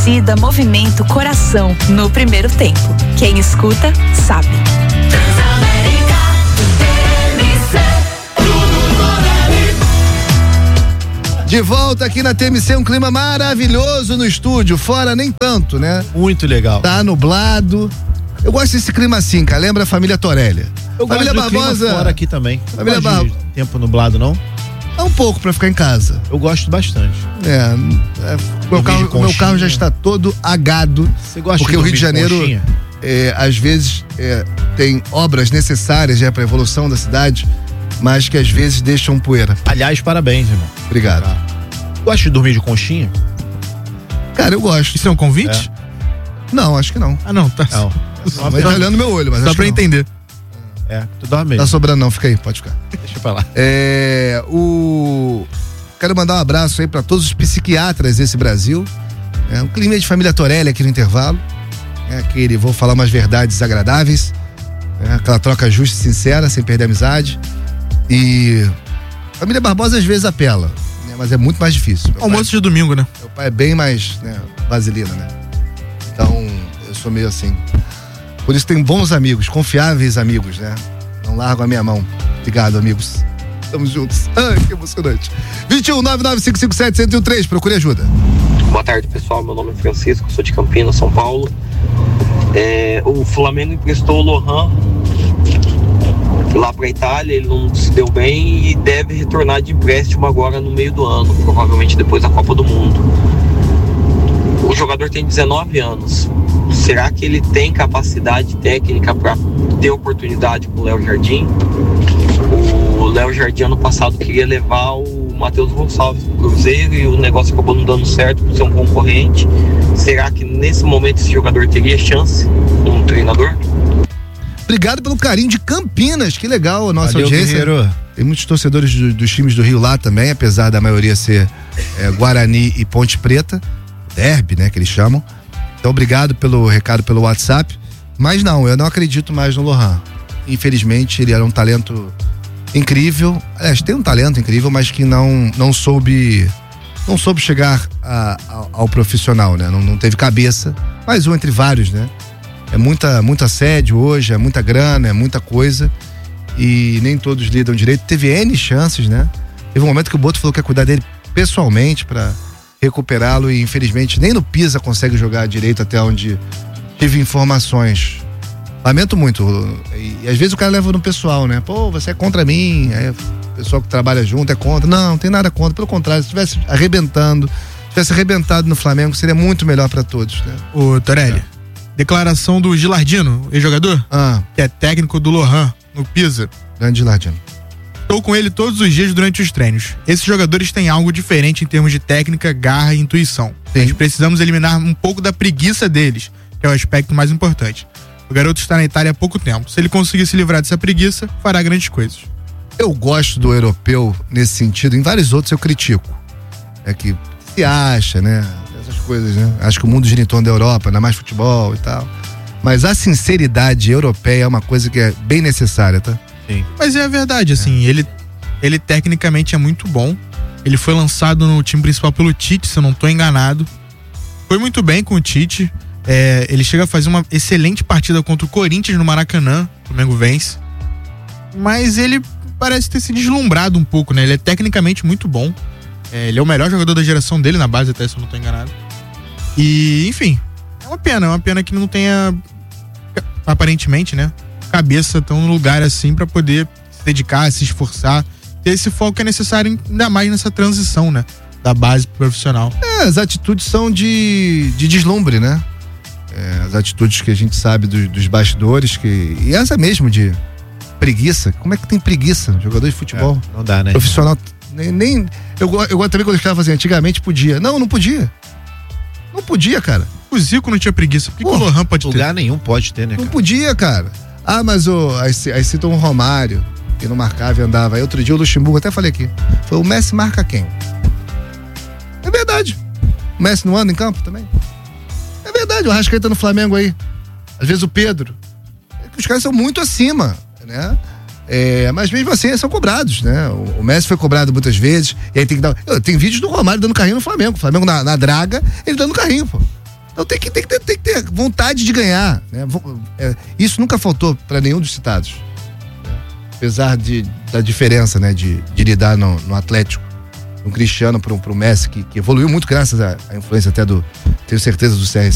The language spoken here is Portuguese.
torcida movimenta o coração no primeiro tempo. Quem escuta, sabe. De volta aqui na TMC, um clima maravilhoso no estúdio, fora nem tanto, né? Muito legal. Tá nublado. Eu gosto desse clima assim, cara, lembra a família Torelli. Eu Família gosto do Barbosa. clima fora aqui também. Família Não gosto de tempo nublado, não? É um pouco pra ficar em casa. Eu gosto bastante. Meu carro já está todo agado. Você gosta porque de o Rio de Janeiro, conchinha? às vezes, tem obras necessárias para a evolução da cidade, mas que às vezes deixam poeira. Aliás, parabéns, irmão. Obrigado. Gosta de dormir de conchinha? Cara, eu gosto. Isso é um convite? Não, acho que não. Ah, não, tá. Não. Mas tá olhando meu olho, mas Só acho pra que não. entender. Tu dorme Tá mesmo. sobrando não, fica aí, pode ficar. Deixa pra lá. Quero mandar um abraço aí pra todos os psiquiatras desse Brasil. Um clima de família Torelli aqui no intervalo. Vou falar umas verdades agradáveis. Aquela troca justa e sincera, sem perder a amizade. E família Barbosa às vezes apela, né? Mas é muito mais difícil. Almoço de domingo, né? Meu pai é bem mais, vaselina, né? Então, eu sou meio assim. Por isso tenho bons amigos, confiáveis amigos, né? Não largo a minha mão. Obrigado, amigos. Estamos juntos. Ai, que emocionante. 21-99557-1013, procure ajuda. Boa tarde, pessoal. Meu nome é Francisco, sou de Campinas, São Paulo. O Flamengo emprestou o Lohan lá pra Itália, ele não se deu bem e deve retornar de empréstimo agora no meio do ano, provavelmente depois da Copa do Mundo. O jogador tem 19 anos. Será que ele tem capacidade técnica para ter oportunidade com o Léo Jardim? O Léo Jardim ano passado queria levar o Matheus Gonçalves pro Cruzeiro e o negócio acabou não dando certo por ser um concorrente. Será que nesse momento esse jogador teria chance como treinador? Obrigado pelo carinho de Campinas, que legal a nossa Valeu, audiência. Guerreiro. Tem muitos torcedores dos times do Rio lá também, apesar da maioria ser Guarani e Ponte Preta, derby, né, que eles chamam. Então, obrigado pelo recado pelo WhatsApp. Mas não, eu não acredito mais no Lohan. Infelizmente, ele era um talento incrível. Aliás, tem um talento incrível, mas que não soube chegar ao profissional, né? Não teve cabeça. Mais um entre vários, né? É muito assédio hoje, é muita grana, é muita coisa. E nem todos lidam direito. Teve N chances, né? Teve um momento que o Boto falou que ia cuidar dele pessoalmente pra recuperá-lo e infelizmente nem no Pisa consegue jogar direito, até onde tive informações. Lamento muito. E às vezes o cara leva no pessoal, né? Pô, você é contra mim. Aí o pessoal que trabalha junto é contra. Não tem nada contra. Pelo contrário, se tivesse arrebentado no Flamengo, seria muito melhor pra todos, né? Ô, Torelli, declaração do Gilardino, ex-jogador, que é técnico do Lohan, no Pisa. Grande Gilardino. Estou com ele todos os dias durante os treinos. Esses jogadores têm algo diferente em termos de técnica, garra e intuição. Sim. Nós precisamos eliminar um pouco da preguiça deles, que é o aspecto mais importante. O garoto está na Itália há pouco tempo. Se ele conseguir se livrar dessa preguiça, fará grandes coisas. Eu gosto do europeu nesse sentido, em vários outros eu critico. É que se acha, né? Essas coisas, né? Acho que o mundo gira em torno da Europa, ainda mais futebol e tal. Mas a sinceridade europeia é uma coisa que é bem necessária, tá? Sim. Mas é a verdade, assim, ele tecnicamente é muito bom. Ele foi lançado no time principal pelo Tite, se eu não estou enganado. Foi muito bem com o Tite. Ele chega a fazer uma excelente partida contra o Corinthians no Maracanã. O Flamengo vence. Mas ele parece ter se deslumbrado um pouco, né? Ele é tecnicamente muito bom. Ele é o melhor jogador da geração dele na base, até se eu não estou enganado. E, enfim, é uma pena que não tenha, aparentemente, né, cabeça tão no lugar assim pra poder se dedicar, se esforçar, ter esse foco que é necessário ainda mais nessa transição, né, da base pro profissional. As atitudes são de deslumbre, né? As atitudes que a gente sabe dos bastidores, e essa mesmo de preguiça. Como é que tem preguiça? Jogador de futebol. Não dá, né? Profissional. Eu gosto também quando eu estava assim, antigamente podia. Não podia. Não podia, cara. O Zico não tinha preguiça. Por que o Lohan pode ter? Lugar nenhum pode ter, né, cara? Não podia, cara. Mas aí citam o Romário, que não marcava e andava. Aí outro dia o Luxemburgo, até falei aqui, foi o Messi marca quem? É verdade. O Messi não anda em campo também? É verdade, o Arrascaeta no Flamengo aí. Às vezes o Pedro. Os caras são muito acima, né? Mas mesmo assim eles são cobrados, né? O Messi foi cobrado muitas vezes, e aí tem que dar. Tem vídeos do Romário dando carrinho no Flamengo. O Flamengo na draga, ele dando carrinho, pô. Então tem que ter vontade de ganhar, né? Isso nunca faltou para nenhum dos citados. Apesar da diferença, né, de lidar no Atlético, um Cristiano pro Messi, que evoluiu muito graças à influência até tenho certeza, do CR7.